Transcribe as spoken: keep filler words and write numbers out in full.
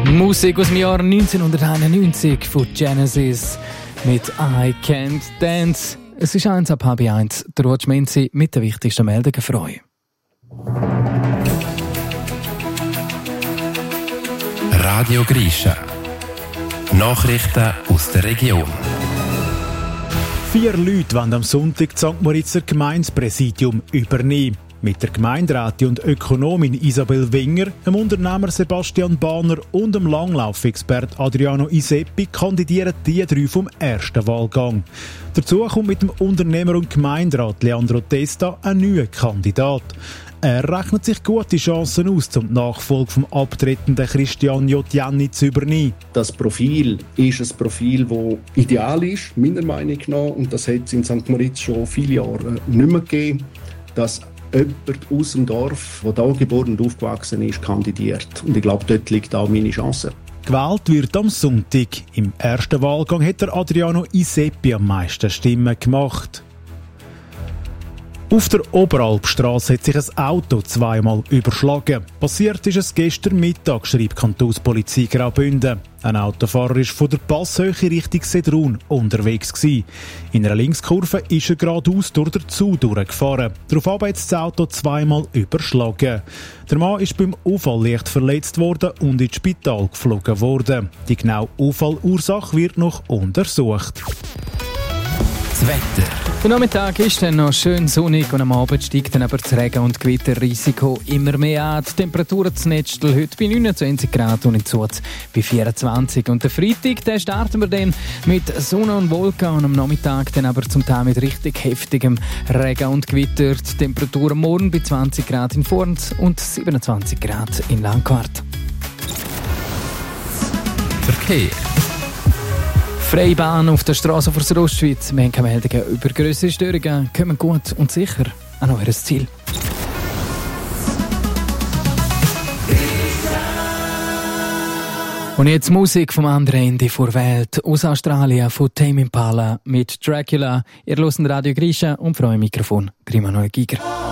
Musik aus dem Jahr neunzehnhunderteinundneunzig von Genesis mit I Can't Dance. Es ist eins ab halb eins. Der Roger Menzi mit den wichtigsten Meldungen für euch. Radio Grisha. Nachrichten aus der Region. Vier Leute wollen am Sonntag das Sankt Moritzer Gemeindepräsidium übernehmen. Mit der Gemeinderätin und Ökonomin Isabel Wenger, dem Unternehmer Sebastian Bahner und dem Langlaufexpert Adriano Iseppi kandidieren die drei vom ersten Wahlgang. Dazu kommt mit dem Unternehmer und Gemeinderat Leandro Testa ein neuer Kandidat. Er rechnet sich gute Chancen aus, um die Nachfolge vom abtretenden Christian Jotjani zu übernehmen. Das Profil ist ein Profil, das ideal ist, meiner Meinung nach. Und das hat es in Sankt Moritz schon viele Jahre nicht mehr gegeben, dass jemand aus dem Dorf, der hier geboren und aufgewachsen ist, kandidiert. Und ich glaube, dort liegt auch meine Chance. Gewählt wird am Sonntag. Im ersten Wahlgang hat der Adriano Iseppi am meisten Stimmen gemacht. Auf der Oberalpstrasse hat sich ein Auto zweimal überschlagen. Passiert ist es gestern Mittag, schreibt Kantonspolizei Graubünden. Ein Autofahrer war von der Passhöhe Richtung Sedrun unterwegs gewesen. In einer Linkskurve ist er geradeaus durch den Zau durchgefahren. Daraufhin hat das Auto zweimal überschlagen. Der Mann ist beim Unfall leicht verletzt worden und ins Spital geflogen worden. Die genaue Unfallursache wird noch untersucht. Das Wetter. Der Nachmittag ist dann noch schön sonnig und am Abend steigt dann aber das Regen- und Gewitterrisiko immer mehr an. Die Temperaturen zu Netztel heute bei neunundzwanzig Grad und in Zuz bei vierundzwanzig. Und den Freitag, den starten wir dann mit Sonne und Wolken und am Nachmittag dann aber zum Teil mit richtig heftigem Regen und Gewitter. Die Temperaturen morgen bei zwanzig Grad in Forns und siebenundzwanzig Grad in Langquart. Verkehr. Freibahn auf der Straße vor der Ostschweiz. Wir haben keine Meldungen über grössere Störungen. Kommen gut und sicher an euer Ziel. Und jetzt Musik vom anderen Ende der Welt. Aus Australien von Tame Impala mit Dracula. Ihr hört Radio Grisha und vor eurem Mikrofon Grima Neugiger.